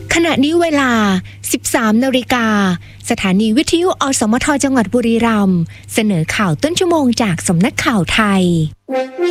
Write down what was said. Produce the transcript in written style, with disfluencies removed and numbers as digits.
ขณะนี้เวลา 13 นาฬิกาสถานีวิทยุอสมทจังหวัดบุรีรัมย์เสนอข่าวต้นชั่วโมงจากสำนักข่าวไทย